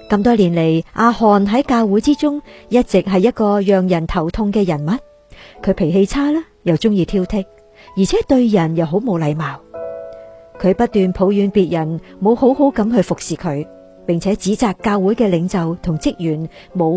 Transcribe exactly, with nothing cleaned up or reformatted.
咁多年嚟，阿漢喺教會之中一直係一個讓人頭痛嘅人物。佢脾氣差啦，又中意挑剔，而且對人又好冇禮貌。佢不斷抱怨別人冇好好咁去服侍佢，並且指責教會嘅領袖同職員冇